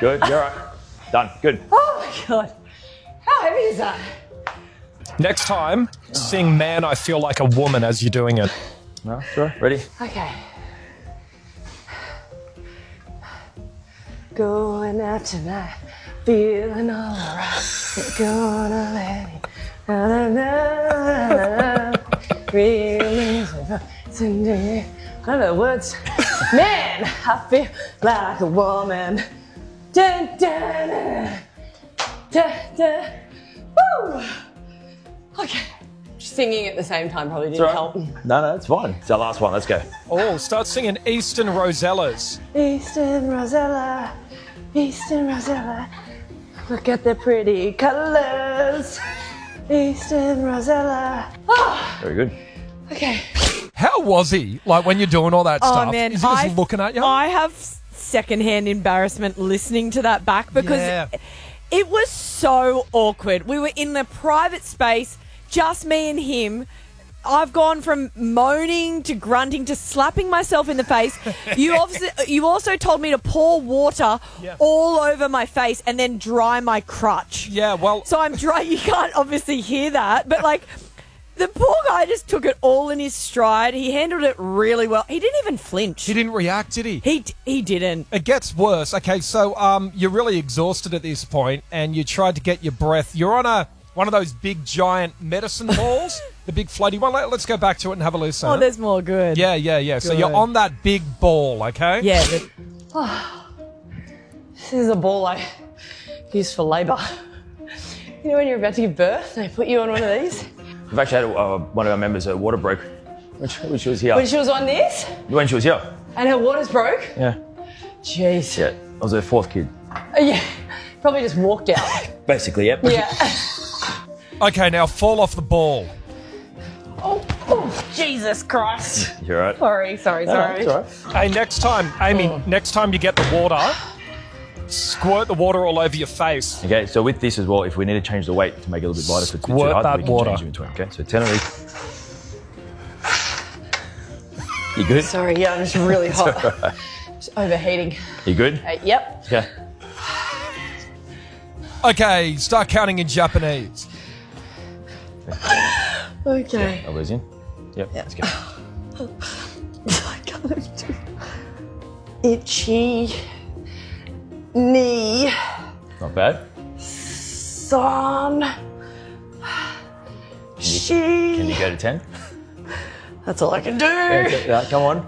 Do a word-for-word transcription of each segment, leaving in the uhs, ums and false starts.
Good, you're all right. Done, good. Oh my God. How heavy is that? Next time, sing Man, I Feel Like a Woman as you're doing it. No, sure, ready? Okay. Going out tonight, feeling alright. Gonna let it. Na, na, na, na, feelings of I don't know the words. Man, I feel like a woman. Dun, dun, dun, dun, dun. Woo! Okay. Singing at the same time probably didn't Right. help. No, no, it's fine. It's our last one. Let's go. Oh, start singing Eastern Rosellas. Eastern Rosella, Eastern Rosella, look at the pretty colours. Eastern Rosella. Oh, Very good. okay. How was he? Like when you're doing all that Oh, stuff? man, Is he just I- looking at you? I have secondhand embarrassment listening to that back because Yeah. it, it was so awkward. We were in the private space, just me and him. I've gone from moaning to grunting to slapping myself in the face. You obviously, you also told me to pour water Yeah. all over my face and then dry my crutch. Yeah, well, So I'm dry. You can't obviously hear that, but like the poor guy just took it all in his stride. He handled it really well. He didn't even flinch. He didn't react, did he? He d- he didn't. it gets worse. Okay, so um, you're really exhausted at this point, and you tried to get your breath. You're on a one of those big giant medicine balls, the big floaty one. Let, let's go back to it and have a listen. Oh, there's more good. Yeah, yeah, yeah. So Good. you're on that big ball, okay? Yeah. The, This is a ball I use for labour. You know when you're about to give birth, they put you on one of these? We've actually had uh, one of our members, a water broke, when she, when she was here. When she was on this, When she was here. and her waters broke. Yeah. Jeez. Yeah. I was her fourth kid. Uh, yeah. Probably just walked out. Basically, yep. Yeah. Okay, now fall off the ball. Oh, oh, Jesus Christ. You're all right. Sorry, sorry, No, no, sorry. it's all right. Hey, next time, Amy, Oh. next time you get the water, squirt the water all over your face. Okay, so with this as well, if we need to change the weight to make it a little bit lighter, if it's a bit too Squirt hard, that we can water. change it in between. Okay, so ten of these. You good? Sorry, yeah, I'm just really hot. Just overheating. You good? Uh, yep. Okay. Okay, start counting in Japanese. Okay. Elbows in. Yep, let's go. I can't do itchy knee Not bad. son she Can you go to ten? that's all I can do. Okay, yeah, come on.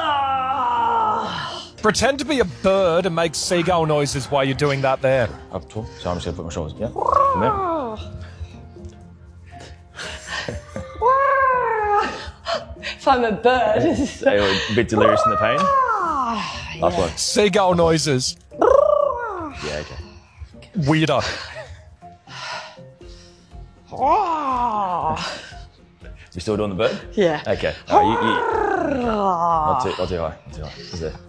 Ah. Pretend to be a bird and make seagull noises while you're doing that there. Up tall. So I'm just going to put my shoulders. Yeah. From there. If I'm a bird. So you're a bit delirious in the pain. Ah, Last one. Seagull noises. Yeah, okay. Weirder. ah. You still doing the bird? Yeah. Okay. All right, you, you, not, too, not too high. Not too high. Is there?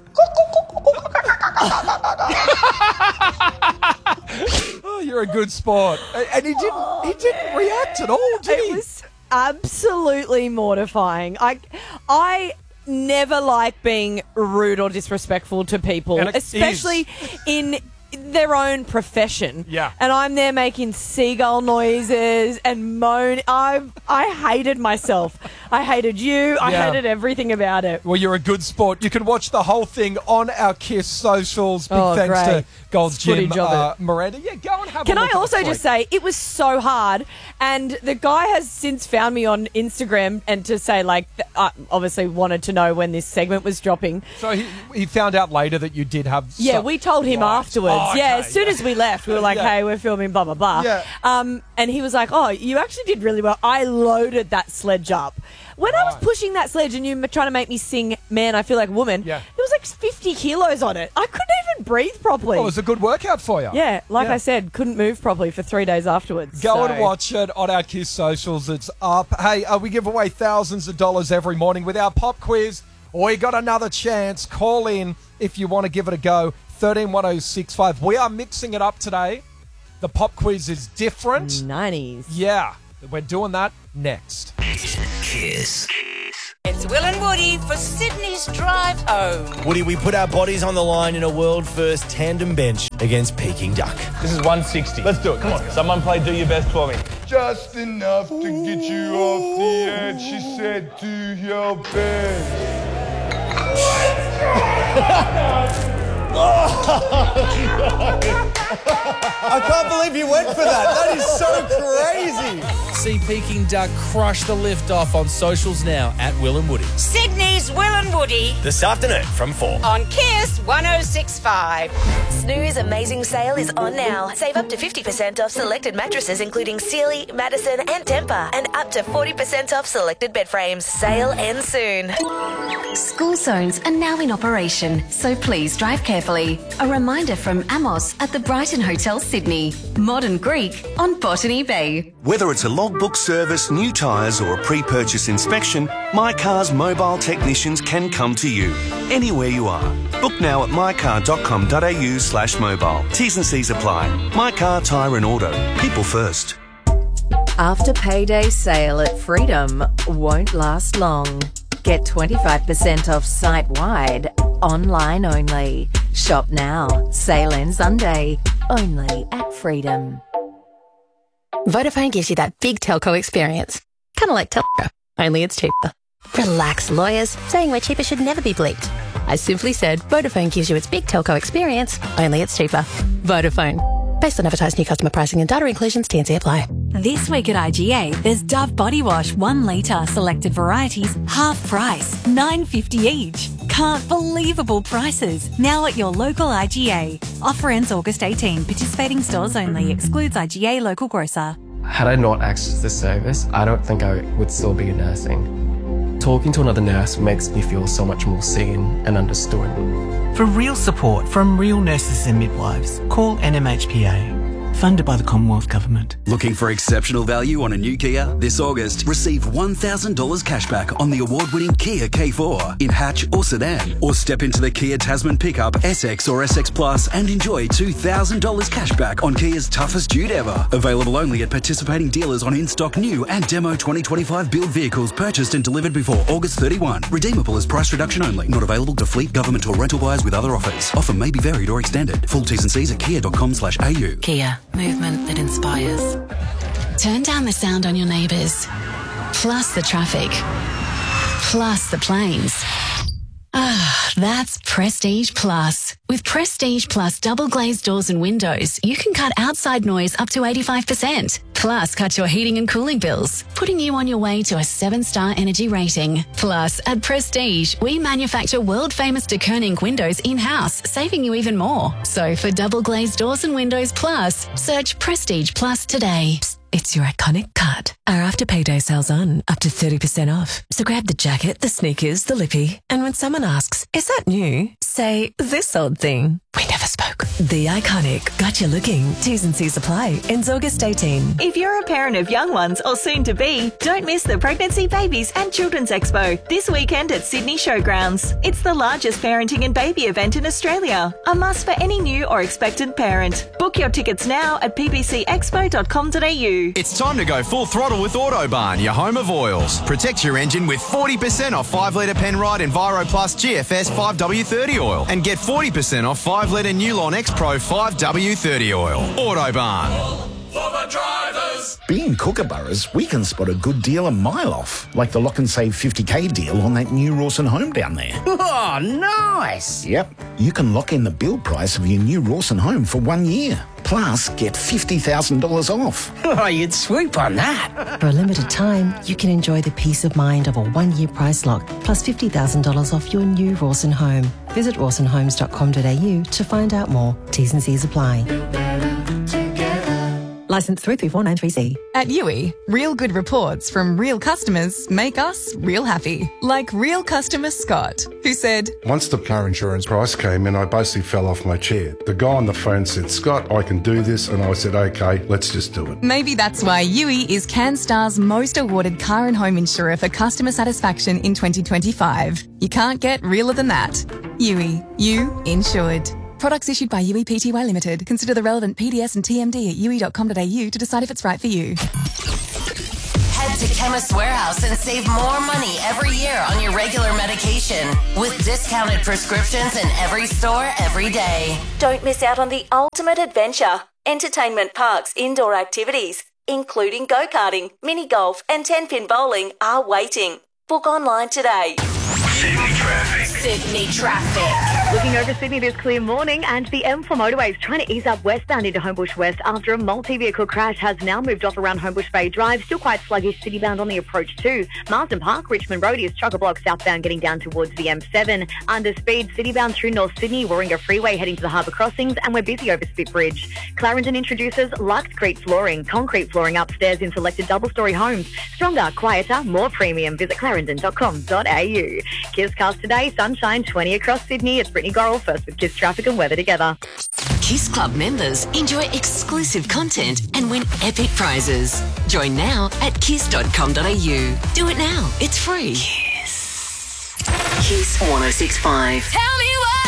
Oh, you're a good sport. And and he didn't he didn't react at all, did it he? was absolutely mortifying. I I never like being rude or disrespectful to people, And it especially in their own profession. Yeah. And I'm there making seagull noises and moan. I I hated myself. I hated you. I Yeah. hated everything about it. Well, you're a good sport. You can watch the whole thing on our KISS socials. Big Oh, thanks great. to Gold's It's Gym, footage of uh, it. Miranda. Yeah, go and have Can a I look at also the just flick. say it was so hard, and the guy has since found me on Instagram and to say like th- I obviously wanted to know when this segment was dropping. So he, he found out later that you did have. Yeah, some- we told him Right. afterwards. Oh, yeah, okay, as soon yeah. as we left, we were like, Yeah. "Hey, we're filming blah blah blah." Yeah. Um, and he was like, "Oh, you actually did really well. I loaded that sledge up. When I was Right. pushing that sledge and you were trying to make me sing, man, I feel like a woman. Yeah. It was like fifty kilos on it. I couldn't even breathe properly. Oh, it was a good workout for you. yeah, like Yeah. I said, couldn't move properly for three days afterwards. Go so- and watch it on our KISS socials. It's up. Hey, uh, we give away thousands of dollars every morning with our pop quiz. Or you got another chance. Call in if you want to give it a go. thirteen one oh six five. We are mixing it up today. The pop quiz is different. nineties. Yeah, we're doing that next. Kiss. It's Will and Woody for Sydney's drive home. Woody, we put our bodies on the line in a world-first tandem bench against Peking Duck. This is one sixty. Let's do it. Come on. Someone play Do Your Best for me. Just enough to get you off the edge, she said, do your best. I can't believe you went for that. That is so crazy. See Peking Duck crush the lift off on socials now at Will and Woody. Sydney's Will and Woody This afternoon from four. on Kiss one oh six point five. Snooze Amazing Sale is on now. Save up to fifty percent off selected mattresses including Sealy, Madison and Tempur, and up to forty percent off selected bed frames. Sale ends soon. School zones are now in operation, so please drive carefully. A reminder from Amos at the Brighton Hotel Sydney. Modern Greek on Botany Bay. Whether it's a logbook service, new tyres or a pre-purchase inspection, My Car's mobile technicians can come to you, anywhere you are. Book now at mycar.com.au slash mobile. T's and C's apply. My Car, Tyre and Auto. People first. After payday sale at Freedom won't last long. Get twenty-five percent off site-wide, online only. Shop now. Sale ends Sunday. Only at Freedom. Vodafone gives you that big telco experience. Kind of like Telco, only it's cheaper. Relax, lawyers. Saying we're cheaper should never be bleeped. I simply said Vodafone gives you its big telco experience, only it's cheaper. Vodafone. Based on advertised new customer pricing and data inclusions, T and C apply. This week at I G A, there's Dove Body Wash, one litre, selected varieties, half price, nine fifty each. Can't believable prices. Now at your local I G A. Offer ends August eighteenth. Participating stores only. Excludes I G A local grocer. Had I not accessed this service, I don't think I would still be nursing. Talking to another nurse makes me feel so much more seen and understood. For real support from real nurses and midwives, call N M H P A. Funded by the Commonwealth Government. Looking for exceptional value on a new Kia? This August, receive one thousand dollars cashback on the award-winning Kia K four in hatch or sedan. Or step into the Kia Tasman pickup, S X or S X Plus and enjoy two thousand dollars cashback on Kia's toughest dude ever. Available only at participating dealers on in-stock new and demo twenty twenty-five build vehicles purchased and delivered before August thirty-first. Redeemable as price reduction only. Not available to fleet, government or rental buyers with other offers. Offer may be varied or extended. Full T's and C's at kia dot com slash a u. Kia. Movement that inspires. Turn down the sound on your neighbours. Plus the traffic. Plus the planes. Ah, that's Prestige Plus. With Prestige Plus double glazed doors and windows, you can cut outside noise up to eighty-five percent. Plus, cut your heating and cooling bills, putting you on your way to a seven-star energy rating. Plus, at Prestige, we manufacture world-famous de Koning windows in-house, saving you even more. So for double glazed doors and windows plus, search Prestige Plus today. Psst, it's your iconic cut. Our after payday sale's on, up to thirty percent off. So grab the jacket, the sneakers, the lippy, and when someone asks, is that new? Say, this old thing. We never spoke. The iconic. Got you looking. T's and C's apply. Ends August eighteenth. If you're a parent of young ones or soon to be, don't miss the Pregnancy, Babies and Children's Expo this weekend at Sydney Showgrounds. It's the largest parenting and baby event in Australia. A must for any new or expectant parent. Book your tickets now at p b c expo dot com dot a u. It's time to go full throttle with Autobarn, your home of oils. Protect your engine with forty percent off five litre Penrite Enviro Plus G F S five W thirty oil and get forty percent off five litre Newlon X Pro five W thirty oil. Autobarn. For the drivers. Being Kookaburras, we can spot a good deal a mile off, like the lock and save fifty K deal on that new Rawson home down there. Oh, nice! Yep, you can lock in the build price of your new Rawson home for one year. Plus, get fifty thousand dollars off. Oh, you'd swoop on that. For a limited time, you can enjoy the peace of mind of a one-year price lock, plus fifty thousand dollars off your new Rawson home. Visit rawson homes dot com dot a u to find out more. T's and C's apply. Licence three three four nine three C. At U I, real good reports from real customers make us real happy. Like real customer Scott, who said, once the car insurance price came in, I basically fell off my chair. The guy on the phone said, Scott, I can do this. And I said, okay, let's just do it. maybe that's why U I is CanStar's most awarded car and home insurer for customer satisfaction in twenty twenty-five. You can't get realer than that. U I, you insured. Products issued by U I Pty Limited. Consider the relevant P D S and T M D at u i dot com dot a u to decide if it's right for you. Head to Chemist Warehouse and save more money every year on your regular medication with discounted prescriptions in every store every day. Don't miss out on the ultimate adventure. Entertainment Park's indoor activities, including go-karting, mini golf and ten-pin bowling, are waiting. Book online today. Sydney traffic. Sydney traffic. Looking over Sydney this clear morning, and the M four motorway is trying to ease up westbound into Homebush West after a multi-vehicle crash has now moved off around Homebush Bay Drive. Still quite sluggish citybound on the approach too. Marsden Park, Richmond Road is chock-a-block southbound getting down towards the M seven. Under speed, citybound through North Sydney, Warringah Freeway heading to the harbour crossings, and we're busy over Spit Bridge. Clarendon introduces Luxcrete flooring, concrete flooring upstairs in selected double-storey homes. Stronger, quieter, more premium. Visit clarendon dot com dot a u. Kiss Cast today, sunshine twenty across Sydney. It's Brittany Gorrell first with Kiss Traffic and Weather together. Kiss Club members enjoy exclusive content and win epic prizes. Join now at kiss dot com dot a u. Do it now. It's free. Kiss. Kiss one oh six point five. Tell me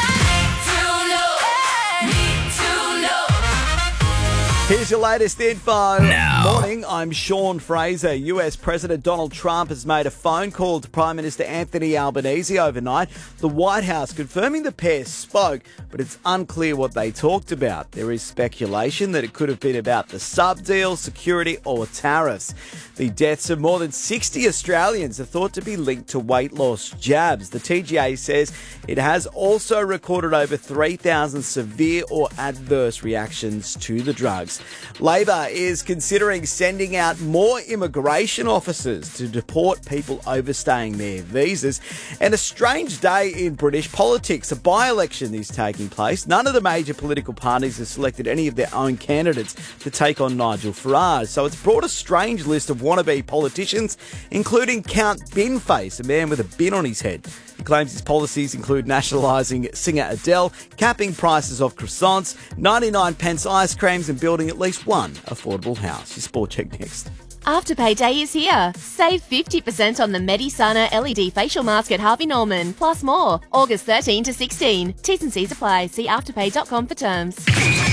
Here's your latest info. Now. Morning, I'm Sean Fraser. U S President Donald Trump has made a phone call to Prime Minister Anthony Albanese overnight. The White House confirming the pair spoke, but it's unclear what they talked about. There is speculation that it could have been about the sub deal, security or tariffs. The deaths of more than sixty Australians are thought to be linked to weight loss jabs. The T G A says it has also recorded over three thousand severe or adverse reactions to the drugs. Labor is considering sending out more immigration officers to deport people overstaying their visas. And a strange day in British politics. A by-election is taking place. None of the major political parties have selected any of their own candidates to take on Nigel Farage. So it's brought a strange list of wannabe politicians, including Count Binface, a man with a bin on his head. He claims his policies include nationalising singer Adele, capping prices of croissants, ninety-nine pence ice creams and building at least one affordable house. Your Sport Check next. Afterpay Day is here. Save fifty percent on the Medisana L E D facial mask at Harvey Norman, plus more. August thirteenth to sixteenth. T's and C's apply. See afterpay dot com for terms.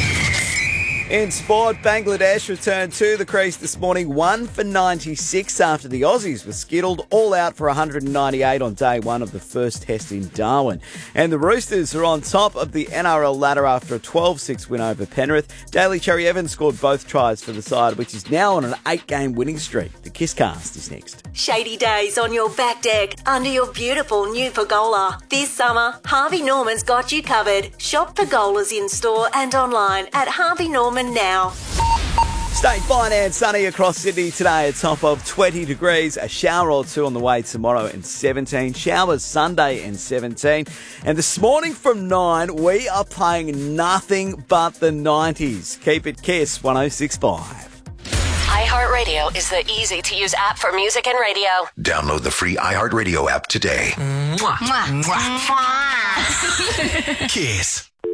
In sport, Bangladesh returned to the crease this morning, one for ninety-six after the Aussies were skittled, all out for one hundred ninety-eight on day one of the first test in Darwin. And the Roosters are on top of the N R L ladder after a twelve six win over Penrith. Daly Cherry Evans scored both tries for the side, which is now on an eight-game winning streak. The Kisscast is next. Shady days on your back deck under your beautiful new pergola. This summer, Harvey Norman's got you covered. Shop pergolas in store and online at Harvey Norman now. Staying fine and sunny across Sydney today, a top of twenty degrees, a shower or two on the way tomorrow and seventeen, showers Sunday and seventeen. And this morning from nine, we are playing nothing but the nineties. Keep it Kiss one oh six point five. iHeartRadio is the easy-to-use app for music and radio. Download the free iHeartRadio app today. Mwah. Mwah. Kiss.